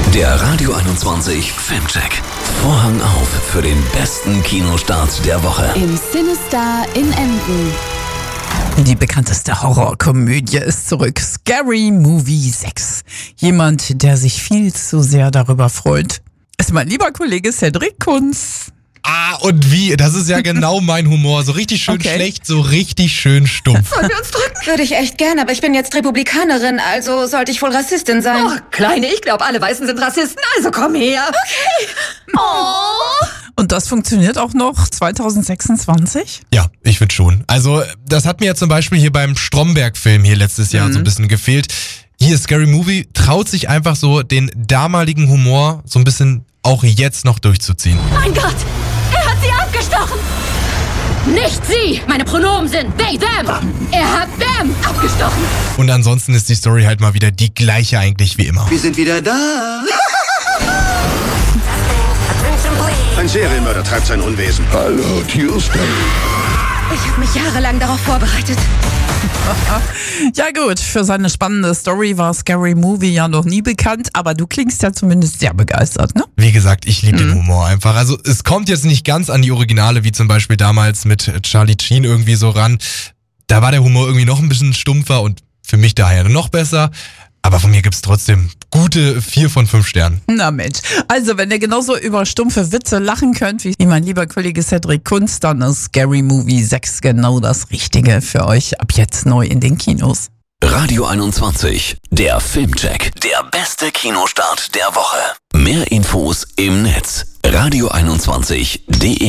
Der Radio 21 Filmcheck. Vorhang auf für den besten Kinostart der Woche. Im Cinestar in Emden. Die bekannteste Horrorkomödie ist zurück. Scary Movie 6. Jemand, der sich viel zu sehr darüber freut, ist mein lieber Kollege Cedric Kunz. Ah, und wie? Das ist ja genau mein Humor. So richtig schön schlecht, so richtig schön stumpf. Wollen wir uns drücken? Würde ich echt gern, aber ich bin jetzt Republikanerin, also sollte ich wohl Rassistin sein. Oh, Kleine, ich glaube, alle Weißen sind Rassisten, also komm her. Okay. Oh. Und das funktioniert auch noch 2026? Ja, ich finde schon. Also, das hat mir ja zum Beispiel hier beim Stromberg-Film hier letztes Jahr so ein bisschen gefehlt. Hier, Scary Movie traut sich einfach so, den damaligen Humor so ein bisschen auch jetzt noch durchzuziehen. Mein Gott, er hat sie abgestochen. Nicht sie, meine Pronomen sind they, them. Er hat them abgestochen. Und ansonsten ist die Story halt mal wieder die gleiche eigentlich wie immer. Wir sind wieder da. Ein Serienmörder treibt sein Unwesen. Hallo, Tuesday. Ich habe mich jahrelang darauf vorbereitet. Ja gut, für seine spannende Story war Scary Movie ja noch nie bekannt, aber du klingst ja zumindest sehr begeistert, ne? Wie gesagt, ich liebe den Humor einfach. Also es kommt jetzt nicht ganz an die Originale, wie zum Beispiel damals mit Charlie Sheen irgendwie so ran. Da war der Humor irgendwie noch ein bisschen stumpfer und für mich daher noch besser. Aber von mir gibt's trotzdem gute 4 von 5 Sternen. Na Mensch, also wenn ihr genauso über stumpfe Witze lachen könnt wie mein lieber Kollege Cedric Kunz, dann ist Scary Movie 6 genau das Richtige für euch ab jetzt neu in den Kinos. Radio 21, der Filmcheck. Der beste Kinostart der Woche. Mehr Infos im Netz. radio21.de